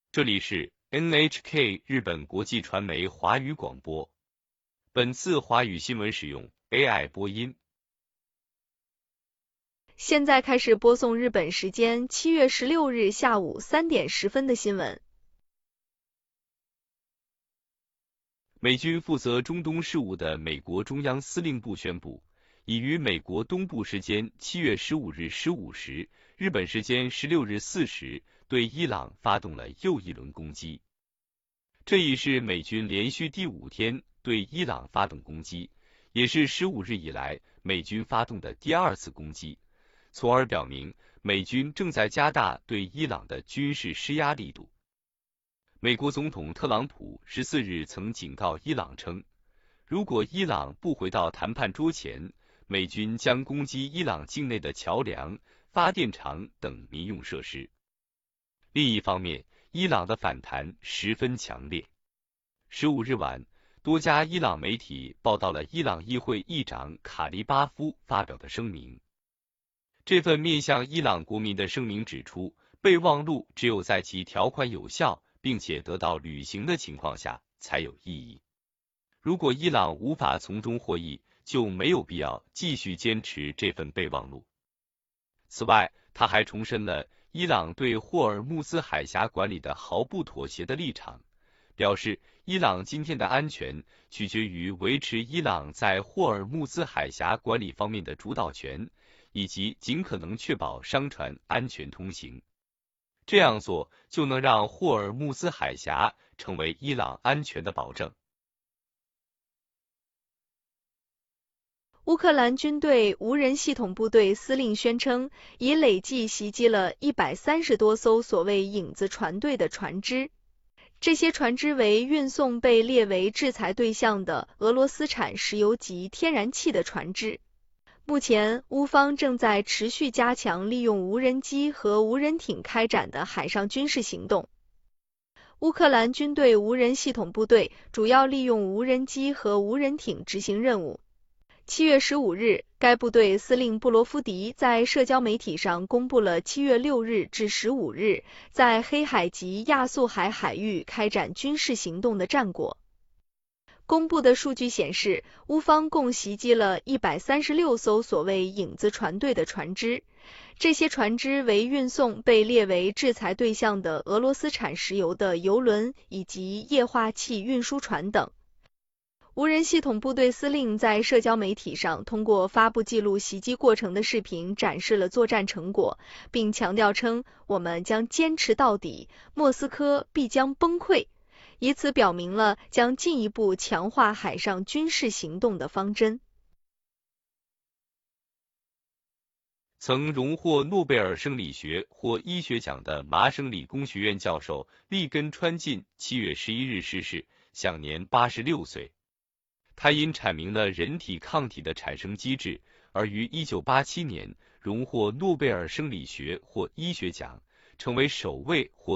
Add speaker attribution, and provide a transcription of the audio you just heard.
Speaker 1: 这里是 NHK 日本国际传媒华语广播。本次华语新闻使用 AI 播音。
Speaker 2: 现在开始播送日本时间7月16日下午3点10分的新闻。
Speaker 1: 美军负责中东事务的美国中央司令部宣布，已于美国东部时间7月15日15时，日本时间16日4时，对伊朗发动了又一轮攻击。这已是美军连续第5天对伊朗发动攻击，也是15日以来美军发动的第2次攻击，从而表明美军正在加大对伊朗的军事施压力度。美国总统特朗普14日曾警告伊朗称，如果伊朗不回到谈判桌前，美军将攻击伊朗境内的桥梁、发电厂等民用设施。另一方面，伊朗的反弹十分强烈。15日晚，多家伊朗媒体报道了伊朗议会议长卡利巴夫发表的声明。这份面向伊朗国民的声明指出，备忘录只有在其条款有效并且得到履行的情况下才有意义。如果伊朗无法从中获益，就没有必要继续坚持这份备忘录。此外，他还重申了伊朗对霍尔木兹海峡管理的毫不妥协的立场，表示伊朗今天的安全取决于维持伊朗在霍尔木兹海峡管理方面的主导权，以及尽可能确保商船安全通行。这样做就能让霍尔木兹海峡成为伊朗安全的保证。
Speaker 2: 乌克兰军队无人系统部队司令宣称，已累计袭击了130多艘所谓影子船队的船只。这些船只为运送被列为制裁对象的俄罗斯产石油及天然气的船只。目前，乌方正在持续加强利用无人机和无人艇开展的海上军事行动。乌克兰军队无人系统部队主要利用无人机和无人艇执行任务。7月15日，该部队司令布罗夫迪在社交媒体上公布了7月6日至15日在黑海及亚速海海域开展军事行动的战果。公布的数据显示，乌方共袭击了136艘所谓影子船队的船只，这些船只为运送被列为制裁对象的俄罗斯产石油的油轮以及液化气运输船等。无人系统部队司令在社交媒体上通过发布记录袭击过程的视频展示了作战成果，并强调称，我们将坚持到底，莫斯科必将崩溃，以此表明了将进一步强化海上军事行动的方针。
Speaker 1: 曾荣获诺贝尔生理学或医学奖的麻省理工学院教授利根川进7月11日逝世，享年86岁。他因阐明了人体抗体的产生机制，而于1987年荣获诺贝尔生理学或医学奖，成为首位获